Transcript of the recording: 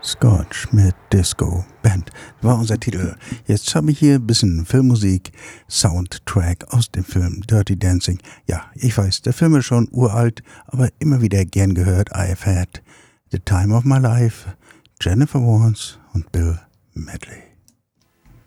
Scotch mit Disco Band war unser Titel. Jetzt habe ich hier ein bisschen Filmmusik, Soundtrack aus dem Film Dirty Dancing. Ja, ich weiß, der Film ist schon uralt, aber immer wieder gern gehört. I've had the time of my life, Jennifer Warnes und Bill Medley.